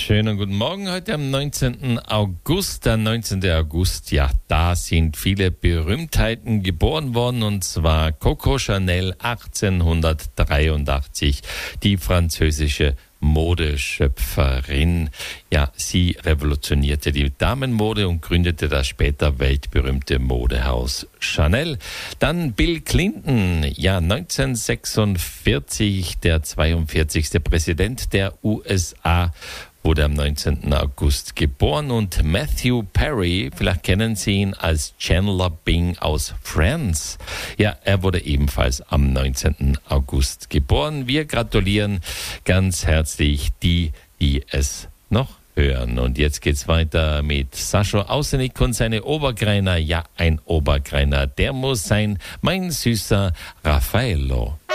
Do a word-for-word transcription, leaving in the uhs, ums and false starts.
Schönen guten Morgen, heute am neunzehnten August. Der neunzehnten August, ja, da sind viele Berühmtheiten geboren worden, und zwar Coco Chanel achtzehnhundertdreiundachtzig, die französische Modeschöpferin. Ja, sie revolutionierte die Damenmode und gründete das später weltberühmte Modehaus Chanel. Dann Bill Clinton, ja, neunzehnhundertsechsundvierzig, der zweiundvierzigste Präsident der U S A, wurde am neunzehnten August geboren. Und Matthew Perry, vielleicht kennen Sie ihn als Chandler Bing aus Friends. Ja, er wurde ebenfalls am neunzehnten August geboren. Wir gratulieren ganz herzlich die, die es noch hören. Und jetzt geht's weiter mit Sascha Ausenik und seine Obergreiner. Ja, ein Obergreiner, der muss sein, mein süßer Raffaello.